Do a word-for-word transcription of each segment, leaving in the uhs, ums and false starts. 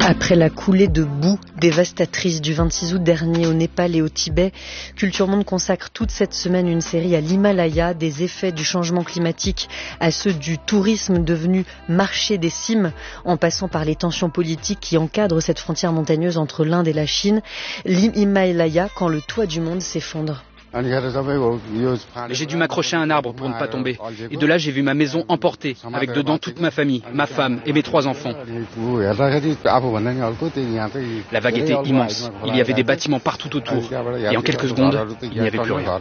Après la coulée de boue dévastatrice du vingt-six août dernier au Népal et au Tibet, Culture Monde consacre toute cette semaine une série à l'Himalaya, des effets du changement climatique à ceux du tourisme devenu marché des cimes, en passant par les tensions politiques qui encadrent cette frontière montagneuse entre l'Inde et la Chine. L'Himalaya quand le toit du monde s'effondre. J'ai dû m'accrocher à un arbre pour ne pas tomber. Et de là, j'ai vu ma maison emportée, avec dedans toute ma famille, ma femme et mes trois enfants. La vague était immense. Il y avait des bâtiments partout autour. Et en quelques secondes, il n'y avait plus rien.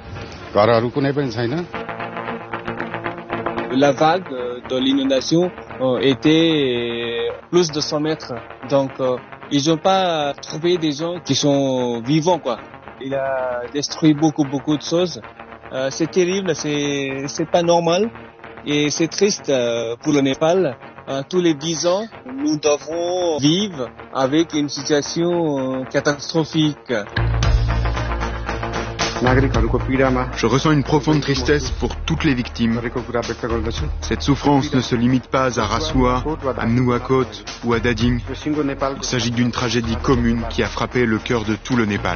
La vague de l'inondation était plus de cent mètres. Donc, ils n'ont pas trouvé des gens qui sont vivants, quoi. Il a détruit beaucoup, beaucoup de choses. Euh, c'est terrible, c'est, c'est pas normal. Et c'est triste euh, pour le Népal. Euh, tous les dix ans, nous devons vivre avec une situation euh, catastrophique. Je ressens une profonde tristesse pour toutes les victimes. Cette souffrance ne se limite pas à Rasua, à Nuwakot ou à Dading. Il s'agit d'une tragédie commune qui a frappé le cœur de tout le Népal.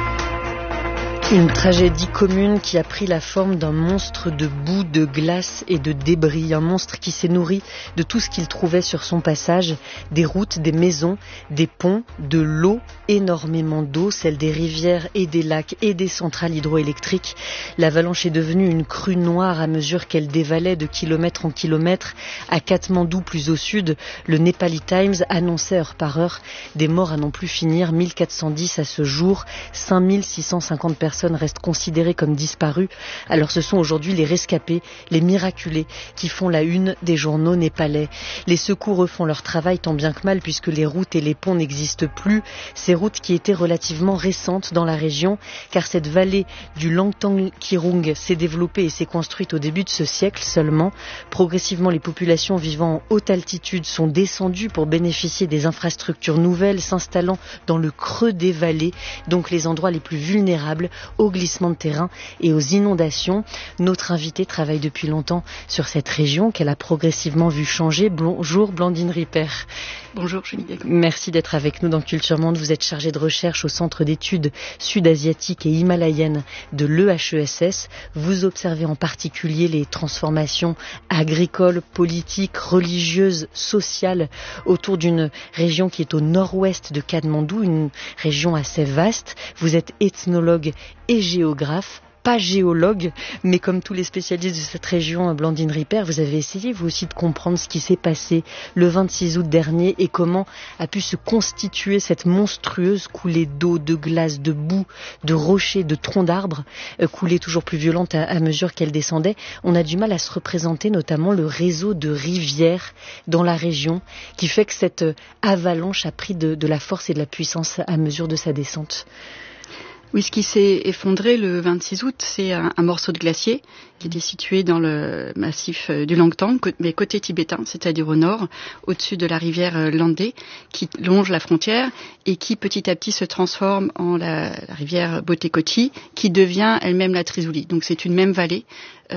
Une tragédie commune qui a pris la forme d'un monstre de boue, de glace et de débris. Un monstre qui s'est nourri de tout ce qu'il trouvait sur son passage. Des routes, des maisons, des ponts, de l'eau, énormément d'eau, celle des rivières et des lacs et des centrales hydroélectriques. L'avalanche est devenue une crue noire à mesure qu'elle dévalait de kilomètre en kilomètre. À Katmandou, plus au sud, le Nepali Times annonçait heure par heure des morts à n'en plus finir. mille quatre cent dix à ce jour, cinq mille six cent cinquante personnes restent considérées comme disparues. Alors ce sont aujourd'hui les rescapés, les miraculés qui font la une des journaux népalais. Les secours refont leur travail tant bien que mal puisque les routes et les ponts n'existent plus. Ces routes qui étaient relativement récentes dans la région car cette vallée du Langtang Kirung s'est développée et s'est construite au début de ce siècle seulement. Progressivement, les populations vivant en haute altitude sont descendues pour bénéficier des infrastructures nouvelles s'installant dans le creux des vallées, donc les endroits les plus vulnérables aux glissements de terrain et aux inondations. Notre invitée travaille depuis longtemps sur cette région qu'elle a progressivement vu changer. Bonjour Blandine Ripper. Bonjour Julie Diago. Merci d'être avec nous dans Culture Monde. Vous êtes chargée de recherche au Centre d'études sud-asiatiques et himalayennes de l'E H E S S. Vous observez en particulier les transformations agricoles, politiques, religieuses, sociales autour d'une région qui est au nord-ouest de Katmandou, une région assez vaste. Vous êtes ethnologue et géographe. Pas géologue, mais comme tous les spécialistes de cette région, Blandine Ripper, vous avez essayé vous aussi de comprendre ce qui s'est passé le vingt-six août dernier et comment a pu se constituer cette monstrueuse coulée d'eau, de glace, de boue, de rochers, de troncs d'arbres, euh, coulée toujours plus violente à, à mesure qu'elle descendait. On a du mal à se représenter notamment le réseau de rivières dans la région qui fait que cette avalanche a pris de, de la force et de la puissance à mesure de sa descente. Oui, ce qui s'est effondré le vingt-six août, c'est un, un morceau de glacier qui était situé dans le massif du Langtang, mais côté tibétain, c'est-à-dire au nord, au-dessus de la rivière Landé, qui longe la frontière et qui petit à petit se transforme en la, la rivière Botekoti, qui devient elle-même la Trizouli. Donc c'est une même vallée.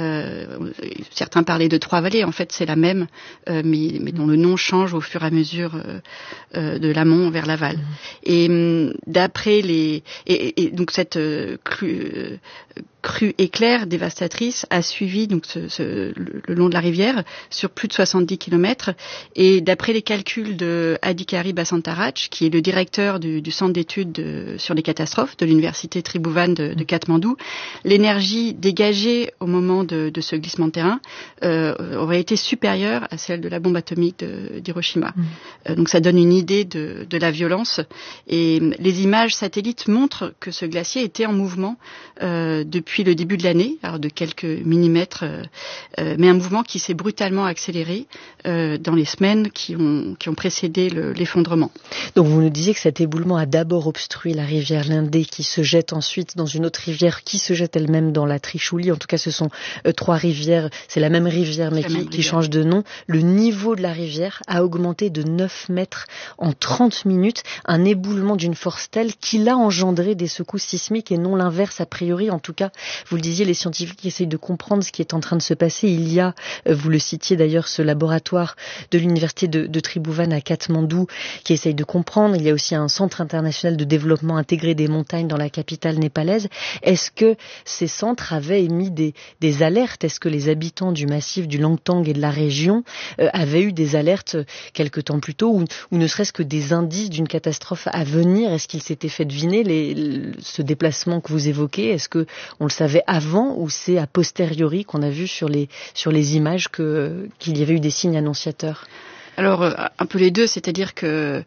Euh, certains parlaient de trois vallées, en fait c'est la même, euh, mais, mais dont le nom change au fur et à mesure euh, euh, de l'amont vers l'aval. Mmh. Et euh, d'après les, et, et donc cette euh, crue, euh, crue éclair dévastatrice a suivi donc ce, ce, le, le long de la rivière sur plus de soixante-dix kilomètres. Et d'après les calculs de Adhikari Basantarach, qui est le directeur du, du centre d'études de, sur les catastrophes de l'université Tribhuvan de, de Katmandou, l'énergie dégagée au moment de, de ce glissement de terrain euh, aurait été supérieure à celle de la bombe atomique de, d'Hiroshima. Mmh. Euh, donc ça donne une idée de, de la violence. Et les images satellites montrent que ce glacier était en mouvement euh, depuis le début de l'année, alors de quelques millimètres, euh, euh, mais un mouvement qui s'est brutalement accéléré euh, dans les semaines qui ont, qui ont précédé le, l'effondrement. Donc vous nous disiez que cet éboulement a d'abord obstrué la rivière Lindé qui se jette ensuite dans une autre rivière qui se jette elle-même dans la Trichouli. En tout cas, ce sont euh, trois rivières, c'est la même rivière mais qui, qui change de nom. Le niveau de la rivière a augmenté de neuf mètres en trente minutes, un éboulement d'une force telle qu'il a engendré des secousses sismiques et non l'inverse a priori, en tout cas Vous le disiez, les scientifiques essayent de comprendre ce qui est en train de se passer. Il y a, vous le citiez d'ailleurs, ce laboratoire de l'université de, de Tribhuvan à Katmandou qui essaye de comprendre. Il y a aussi un centre international de développement intégré des montagnes dans la capitale népalaise. Est-ce que ces centres avaient émis des, des alertes? Est-ce que les habitants du massif du Langtang et de la région euh, avaient eu des alertes quelque temps plus tôt ou, ou ne serait-ce que des indices d'une catastrophe à venir? Est-ce qu'il s'était fait deviner les, le, ce déplacement que vous évoquez? Est-ce que on le savait avant ou c'est a posteriori qu'on a vu sur les, sur les images que, qu'il y avait eu des signes annonciateurs? Alors, un peu les deux, c'est-à-dire que